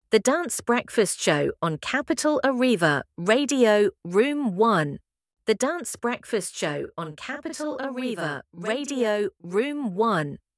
The Dance Breakfast Show on Capital Arriva, Radio Room 1. The Dance Breakfast Show on Capital Arriva, Radio Room 1.